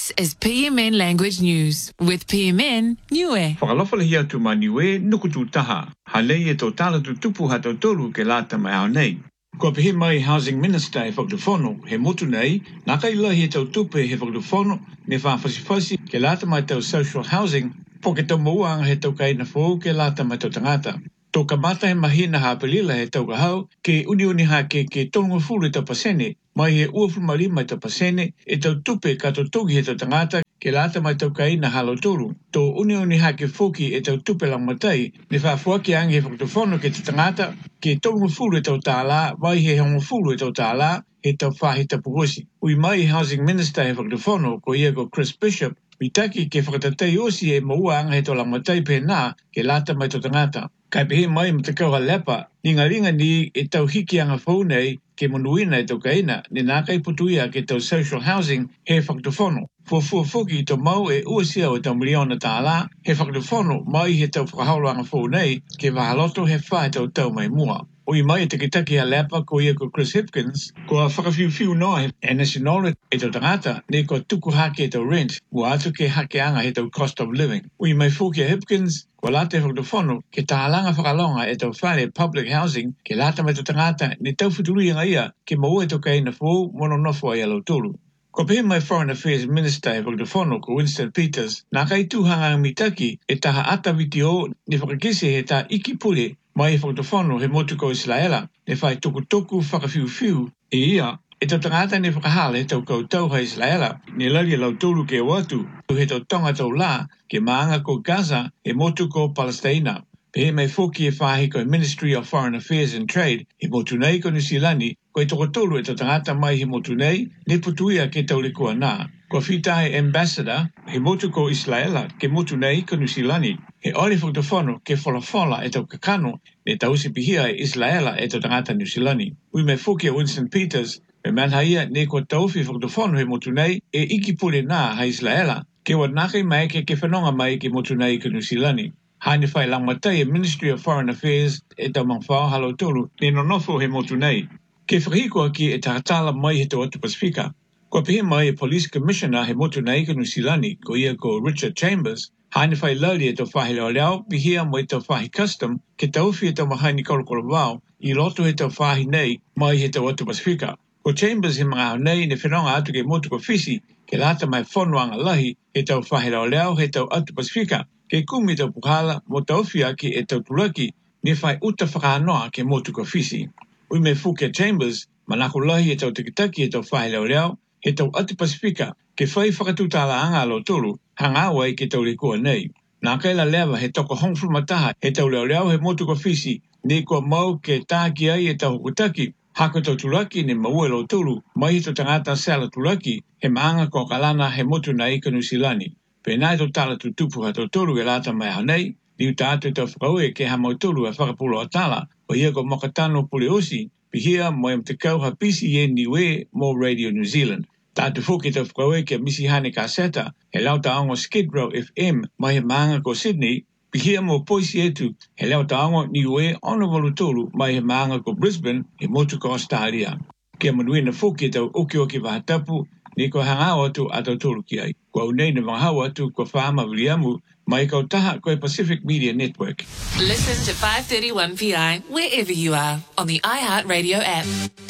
This is PMN Language News with PMN Niue. Whakalawhala hia tu ma Niue nukutu taha. Halei e tō tala tu tupu ha tō tolu ke lata mai au nei. Ko pehe mai Housing Minister e whakatuwhono he motu nei, nā kai lahi e tau tupe he whakatuwhono ne whawhasifasi ke lata mai tau social housing, po ke tau mauanga he tau kaina fōu ke lata mai tau tangata. Tō kamata he mahina hapelila he tau kahau, ke uni ha ke tonga fulu tau pasene, mai he uafu marima tau pasene, e tau tupe kato tungi he tau tangata, ke lata mai tau kaina halo turu. Tō uni ha ke foki e tau tupe lang matai, ne whafuaki angi he whakatuwhono ke te tangata, ke tonga fulu e tau tāla, mai he honga fulu e tau tāla, he tau whahi tapuosi. Ui mai Housing Minister he whakatuwhono, ko ia ko Chris Bishop, mitaki ke whakatatei osi e maua anga he tau lang matai pēnā, ke lata mai tau tangata. Kai pehe mai matakau ha lepa, ni ngaringa ni e tau hiki anga whaunei ke monuina e tau kaina, ni nā kai putuia ke tau social housing he whakatuwhono. Fuafuafuki tau mau e uasia o tau miliona tāla, he whakatuwhono mai he tau whakahauro anga whaunei ke wahaloto he whae tau mai mua. Ui mai e taki ha lepa ko ia ko Chris Hipkins, ko a whakawhiu noa e national e tau tangata, ne ko tuku hake e tau rent, mua atu ke hake anga he tau cost of living. Ui mai fuki a Hipkins, ko lata e whakatuwhono, ke tālanga whakalonga e tau whare public housing, ke lata mai tau tangata, ne tau whutului anga ia, ke maua e tau kaina fōu, mono nofo ai alo tolu. Ko pehe mai Foreign Affairs Minister e whakatuwhono ko Winston Peters, nā kai tūhanga mitaki e taha ata vitio ne whakakise he tā iki pule mai e whakatuwhono he motu ko Israela, ne whai toku whakawhiu e ia, e tau tangata ne whakahala he tau koutou ha Israela, ne lari lau tolu ke watu, he tau tonga tau la, ke maanga ko Gaza, e motu ko Palestina. Pehe mai foki e whahi ko Ministry of Foreign Affairs and Trade, he motu nei ko Nusilani, ko e toko tolu e tau tangata mai he motu nei, ne putuia ke tau likua nā. Ko whitahe ambassador, he motu ko Israela, ke motu nei ko Nusilani. He ori whakatuwhono ke whalafola e tau kakano, ne tau sipihia e Israela e tau tangata Nusilani. Ui mai foki a Winston Peters, me manhaia ne ko tauwhi whakatuwhono he motu nei, e iki pure nā ha Israela, ke wat nākai mai ke whanonga mai ke motu nei ko Nusilani. Haine whai lang matai e Ministry of Foreign Affairs e tau mangwhao halo tolu, ne nonofo he motu nei. Ke whakahikoa ki e tahatala mai he tau atu Pasifika. Ko pehe mai e Police Commissioner he motu nei ko Nusilani, ko ia ko Richard Chambers, haine whai lauri e tau whahi leo pihia mo e tau whahi custom, ke tauwhi e tau mahaini kolokolo wau, i loto he tau whahi nei mai he tau atu Pasifika. Ko Chambers he mga au nei ne whenonga atu ke motu ko Fisi, ke lata mai whonoanga lahi he tau whahi leo he tau atu Pasifika, ke kumi tau pukala mo tau whiaki e tau tulaki ne whai uta whakanoa ke motu ko Fisi. Ui me fuke Chambers, manako lahi e tau tikitaki e tau whahi leo, he tau atu Pasifika, ke whai whakatutala anga alo tolu, hanga awai ke tau likua nei. Nā kaila lewa he toko hongfu mataha he tau leo he motu ko Fisi, ne kua mau ke tāki ai e tau hukutaki, hako tau tulaki ne maua lo tolu, mai he tau tangata sela tulaki, he maanga ko kalana he motu na ika Nusilani. Pēnā tau tala tu tupu ha tau tolu e lata mai hanei, liu tātu tau whakaue ke ha mau tolu e whakapulo atala, o ia ko Mokatano Pule Osi, pihia mo em te kau ha PCN Niue mo Radio New Zealand. Tātu fuki tau whakaue ke Misi Hane Kaseta, he lau taongo Skid Row FM mai he maanga ko Sydney, pihia mo poisi etu, he lau taongo Niue Onawolu tolu mai he maanga ko Brisbane, he motu ko Australia. Ke manuina fuki tau oki wahatapu, ni ko hangau atu atau tolu ki ai. Ko au nei na wangau atu ko whaama wiliamu, mai kau taha koe Pacific Media Network. Listen to 531 PI wherever you are on the iHeartRadio app.